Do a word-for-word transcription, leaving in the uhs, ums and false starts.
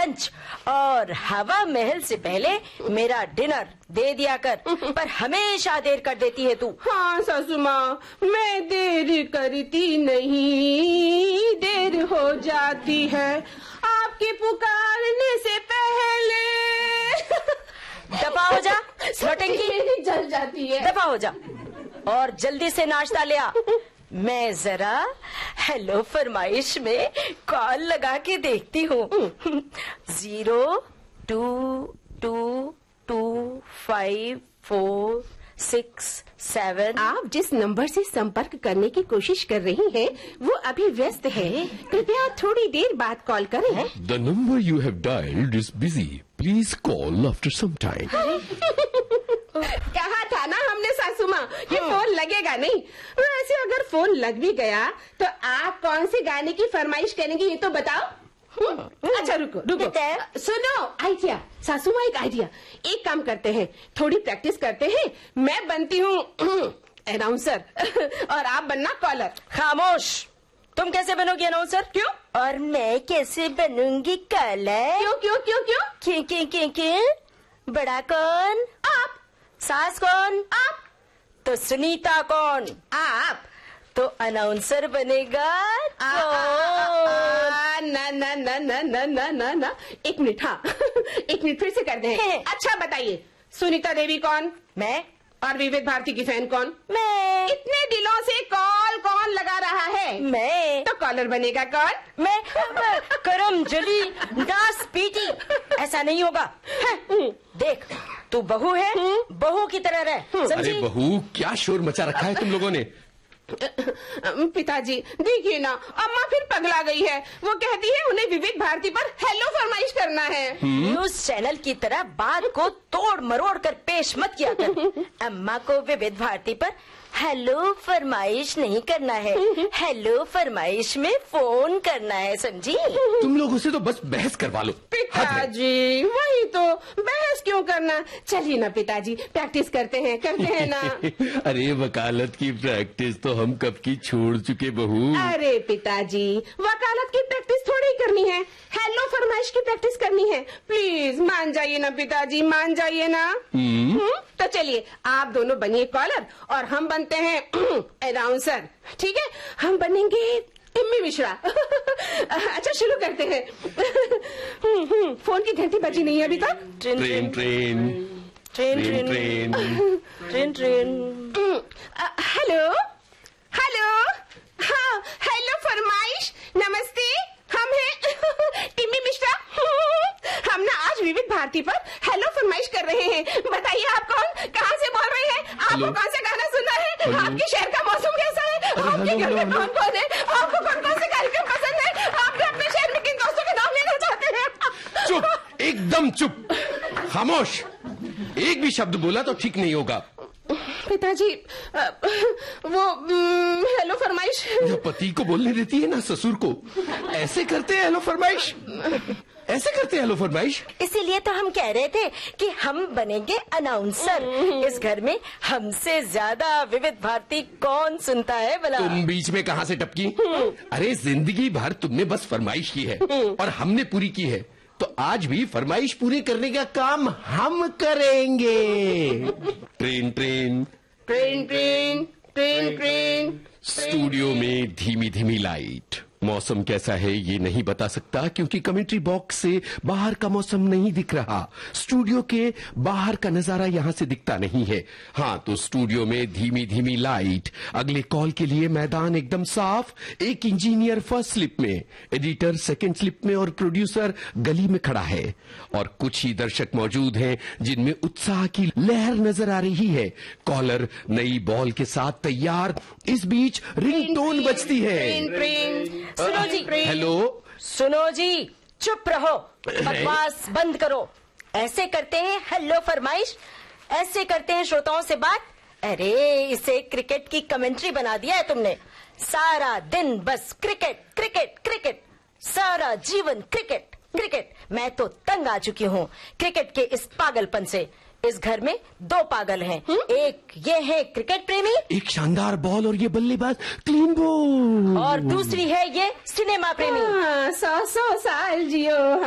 Lunch और हवा महल से पहले मेरा डिनर दे दिया कर, पर हमेशा देर कर देती है तू। हाँ सासू माँ, मैं देर करती नहीं, देर हो जाती है आपके पुकारने से पहले। दफा हो जा, नौटंकी जल जाती है। दफा हो जा और जल्दी से नाश्ता ले आ। मैं जरा हेलो फरमाइश में कॉल लगा के देखती हूँ। Zero to to to five four six seven. आप जिस नंबर से संपर्क करने की कोशिश कर रही हैं, वो अभी व्यस्त है। कृपया थोड़ी देर बाद कॉल करें। The number you have dialed is busy. Please call after some time. कहा था ना हमने सासू माँ, ये फोन लगेगा नहीं। वैसे अगर फोन लग भी गया तो आप कौन से गाने की फरमाइश करेंगी ये तो बताओ। अच्छा रुको रुको, सुनो आइडिया सासू माँ, एक आइडिया। एक काम करते हैं, थोड़ी प्रैक्टिस करते हैं। मैं बनती हूँ अनाउंसर और आप बनना कॉलर। खामोश, तुम कैसे बनोगी अनाउंसर? क्यों? और मैं कैसे बनूंगी कॉलर? क्यों क्यों क्यों क्यों क्यों क्यों क्यों क्यों? बड़ा कौन? आप। सास कौन? आप। तो सुनीता कौन? आप। तो अनाउंसर बनेगा ना ना ना ना ना ना ना ना एक मिनट, हाँ एक मिनट फिर से कर दें। अच्छा बताइए, सुनीता देवी कौन? मैं। और विविध भारती की फैन कौन? मैं। इतने दिनों से कॉल कौन लगा रहा है? मैं। तो कॉलर बनेगा कौन? मैं। करम जली नास पीटी, ऐसा नहीं होगा। देख, तू बहू है, बहू की तरह रह, समझी? अरे बहू, क्या शोर मचा रखा है तुम लोगों ने? पिताजी देखिए ना, अम्मा फिर पगला गई है। वो कहती है उन्हें विविध भारती पर हेलो फरमाइश करना है। न्यूज चैनल की तरह बात को तोड़ मरोड़ कर पेश मत किया कर। अम्मा को विविध भारती पर हेलो फरमाइश नहीं करना है, हेलो फरमाइश में फोन करना है, समझी? तुम लोगों से तो बस बहस करवा लो। पिताजी वही तो, बहस क्यों करना? चलिए ना पिताजी, प्रैक्टिस करते हैं करते हैं ना। अरे वकालत की प्रैक्टिस तो हम कब की छोड़ चुके बहू। अरे पिताजी, वकालत की प्रैक्टिस थोड़ी ही करनी है, हेलो फरमाइश की प्रैक्टिस करनी है। प्लीज मान जाइए ना पिताजी, मान जाइए ना। हुँ? तो चलिए आप दोनों बनिए कॉलर और हम बनते हैं अनाउंसर, ठीक है? हम बनेंगे टिम्मी मिश्रा। अच्छा शुरू करते हैं। फोन की घंटी बजी नहीं है अभी तक। Train train train train train train train train. Hello hello, हाँ हेलो फरमाइश, नमस्ते, हम हैं टिम्मी मिश्रा। हम ना आज विविध भारती पर हेलो फरमाइश कर रहे हैं। बताइए आप कौन, कहाँ से बोल रहे हैं? आपको कौन सा गाना सुनना है? आपके शहर का मौसम कैसा है? आपके घर में कौन कौन है? आपको कौन कौन से कार्यक्रम पसंद है? आप अपने शहर में किन दोस्तों के नाम लेना चाहते हैं? चुप, एकदम चुप, खामोश। एक भी शब्द बोला तो ठीक नहीं होगा। पिताजी वो हेलो फरमाइश पति को बोलने देती है ना ससुर को। ऐसे करते हैं हेलो फरमाइश, ऐसे करते हैं हेलो फरमाइश। इसीलिए तो हम कह रहे थे कि हम बनेंगे अनाउंसर। इस घर में हमसे ज्यादा विविध भारती कौन सुनता है भला? तुम बीच में कहाँ से टपकी? अरे जिंदगी भर तुमने बस फरमाइश की है और हमने पूरी की है, तो आज भी फरमाइश पूरी करने का काम हम करेंगे। Train train train train train train. Studio में धीमी धीमी लाइट। मौसम कैसा है ये नहीं बता सकता क्योंकि कमेंट्री बॉक्स से बाहर का मौसम नहीं दिख रहा। स्टूडियो के बाहर का नजारा यहाँ से दिखता नहीं है। हाँ, तो स्टूडियो में धीमी धीमी लाइट। अगले कॉल के लिए मैदान एकदम साफ। एक इंजीनियर फर्स्ट स्लिप में, एडिटर सेकंड स्लिप में और प्रोड्यूसर गली में खड़ा है। और कुछ ही दर्शक मौजूद हैं जिनमें उत्साह की लहर नजर आ रही है। कॉलर नई बॉल के साथ तैयार। इस बीच रिंगटोन बजती है। Train train. सुनो जी, हेलो, सुनो जी, चुप रहो, बकवास बंद करो। ऐसे करते हैं हेलो फरमाइश, ऐसे करते हैं श्रोताओं से बात। अरे इसे क्रिकेट की कमेंट्री बना दिया है तुमने। सारा दिन बस क्रिकेट क्रिकेट क्रिकेट, सारा जीवन क्रिकेट क्रिकेट। मैं तो तंग आ चुकी हूँ क्रिकेट के इस पागलपन से। इस घर में दो पागल हैं, एक ये है क्रिकेट प्रेमी, एक शानदार बॉल और ये बल्लेबाज क्लीन बॉल, और दूसरी है ये सिनेमा प्रेमी। सौ सौ साल जियो।